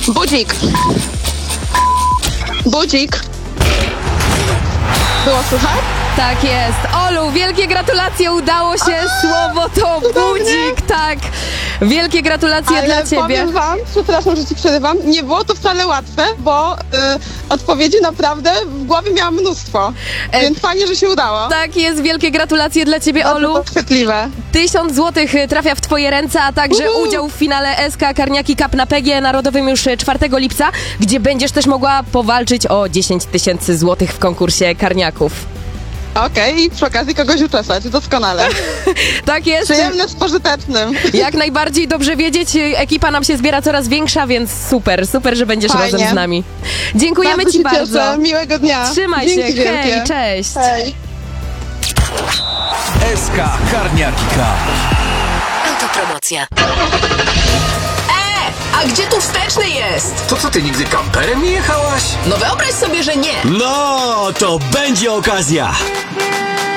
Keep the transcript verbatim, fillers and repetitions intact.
Budzik. Budzik. Było słychać? Tak jest. Olu, wielkie gratulacje, udało się. Słowo to budzik, tak. Wielkie gratulacje Ale dla ciebie. powiem wam, przepraszam, że ci przerywam, nie było to wcale łatwe, bo y, odpowiedzi naprawdę w głowie miałam mnóstwo, E, więc fajnie, że się udało. Tak jest, wielkie gratulacje dla ciebie, Bardzo Olu. podchwytliwe. Tysiąc złotych trafia w twoje ręce, a także Uhu. udział w finale S K Karniaki Cup na P G E Narodowym już czwartego lipca, gdzie będziesz też mogła powalczyć o dziesięć tysięcy złotych w konkursie karniaków. Okej, i przy okazji kogoś uczesać, doskonale. Tak jest. Przyjemne z pożytecznym. Jak najbardziej dobrze wiedzieć, ekipa nam się zbiera coraz większa, więc super, super, że będziesz Fajnie. razem z nami. Dziękujemy Bardzo ci się bardzo. cieszę. Miłego dnia. Trzymaj Dzięki się, wielkie. hej, cześć. Hej. S K Karniaki Cup. Autopromocja. E, a gdzie tu wsteczny jest? To co, ty nigdy kamperem nie jechałaś? No wyobraź sobie, że nie. No, to będzie okazja!